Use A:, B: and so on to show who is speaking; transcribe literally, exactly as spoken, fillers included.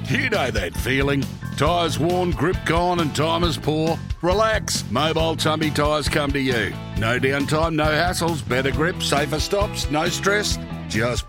A: You know that feeling. Tyres worn, grip gone and time is poor? Relax. Mobile Tumby Tyres come to you. No downtime, no hassles, better grip, safer stops, no stress. Just